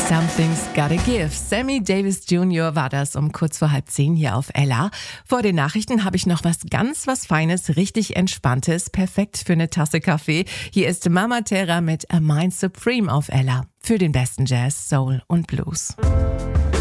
Something's Gotta Give. Sammy Davis Jr. war das um kurz vor 9:30 hier auf Ella. Vor den Nachrichten habe ich noch was Feines, richtig Entspanntes, perfekt für eine Tasse Kaffee. Hier ist Mama Terra mit A Mind Supreme auf Ella. Für den besten Jazz, Soul und Blues.